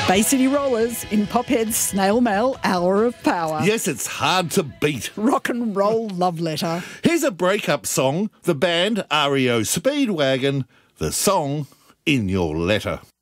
Bay City Rollers in Pophead's Snail Mail Hour of Power. Yes, it's hard to beat. Rock and roll love letter. Here's a breakup song, the band REO Speedwagon, the song In Your Letter.